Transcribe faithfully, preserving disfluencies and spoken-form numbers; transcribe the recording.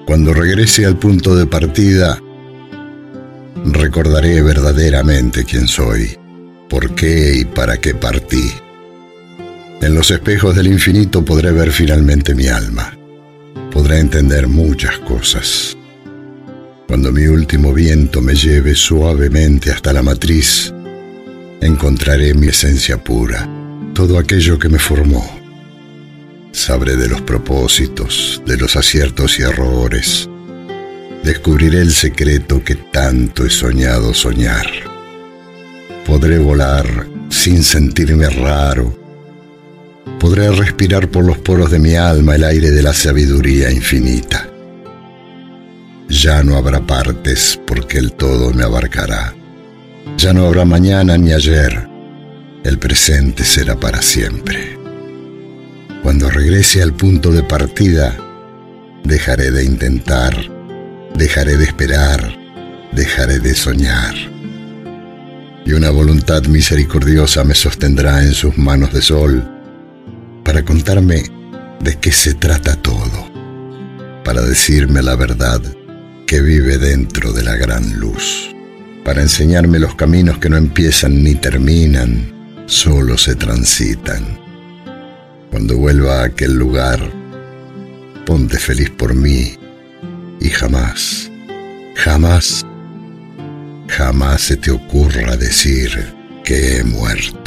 Cuando regrese al punto de partida, recordaré verdaderamente quién soy, por qué y para qué partí. En los espejos del infinito podré ver finalmente mi alma. Podré entender muchas cosas. Cuando mi último viento me lleve suavemente hasta la matriz, encontraré mi esencia pura, todo aquello que me formó. Sabré de los propósitos, de los aciertos y errores. Descubriré el secreto que tanto he soñado soñar. Podré volar sin sentirme raro. Podré respirar por los poros de mi alma el aire de la sabiduría infinita. Ya no habrá partes porque el todo me abarcará. Ya no habrá mañana ni ayer. El presente será para siempre. Cuando regrese al punto de partida, dejaré de intentar, dejaré de esperar, dejaré de soñar. Y una voluntad misericordiosa me sostendrá en sus manos de sol para contarme de qué se trata todo, para decirme la verdad que vive dentro de la gran luz, para enseñarme los caminos que no empiezan ni terminan, solo se transitan. Cuando vuelva a aquel lugar, ponte feliz por mí y jamás, jamás, jamás se te ocurra decir que he muerto.